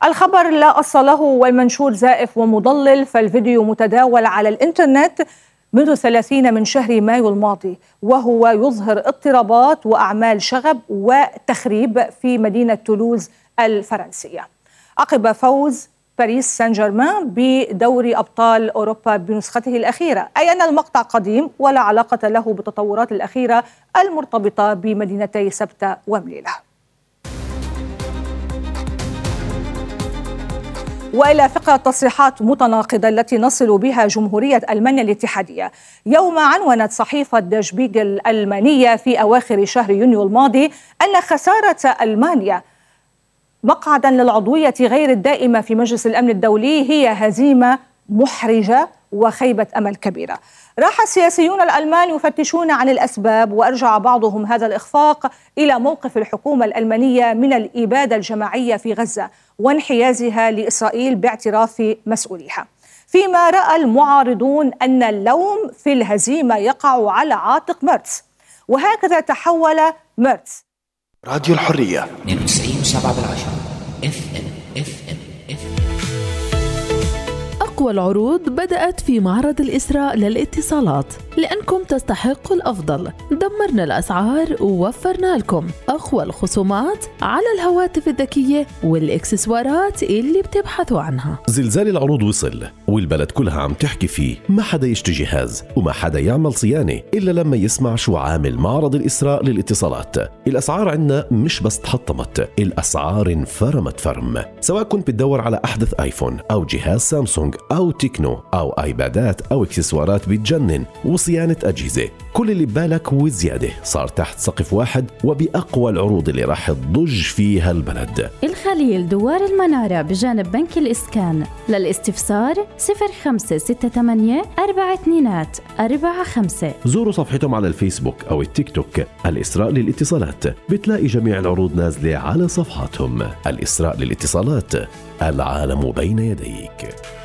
الخبر لا أصل له والمنشور زائف ومضلل، فالفيديو متداول على الإنترنت منذ 30 من شهر مايو الماضي، وهو يظهر اضطرابات وأعمال شغب وتخريب في مدينة تولوز الفرنسية عقب فوز باريس سان جيرمان بدوري أبطال أوروبا بنسخته الأخيرة، أي أن المقطع قديم ولا علاقة له بالتطورات الأخيرة المرتبطة بمدينتي سبتة ومليلة. وإلى فقرة تصريحات متناقضة التي نصل بها جمهورية ألمانيا الاتحادية، يوم عنونت صحيفة در شبيغل الألمانية في أواخر شهر يونيو الماضي أن خسارة ألمانيا مقعدا للعضوية غير الدائمة في مجلس الأمن الدولي هي هزيمة محرجة وخيبة أمل كبيرة. راح السياسيون الألمان يفتشون عن الأسباب، وأرجع بعضهم هذا الإخفاق إلى موقف الحكومة الألمانية من الإبادة الجماعية في غزة وانحيازها لإسرائيل باعتراف مسؤوليها، فيما رأى المعارضون أن اللوم في الهزيمة يقع على عاتق ميرتس، وهكذا تحول ميرتس. راديو الحرية 92.7 FM. أقوى العروض بدأت في معرض الإسراء للاتصالات، لأنكم تستحقوا الأفضل. دمرنا الأسعار ووفرنا لكم أقوى الخصومات على الهواتف الذكية والإكسسوارات اللي بتبحثوا عنها. زلزال العروض وصل والبلد كلها عم تحكي فيه، ما حدا يشتري جهاز وما حدا يعمل صيانة إلا لما يسمع شو عامل معرض الإسراء للاتصالات. الأسعار عنا مش بس تحطمت، الأسعار انفرمت فرم. سواء كنت بتدور على أحدث آيفون أو جهاز سامسونج أو تكنو أو آيبادات أو إكسسوارات بتجنن وصيانة أجهزة، كل اللي ببالك وزيادة صار تحت سقف واحد وبأقوى العروض اللي راح تضج فيها البلد. الخليل دوار المنارة بجانب بنك الإسكان. للاستفسار 0568 4245. زوروا صفحتهم على الفيسبوك أو التيك توك الإسراء للاتصالات، بتلاقي جميع العروض نازلة على صفحاتهم. الإسراء للاتصالات، العالم بين يديك.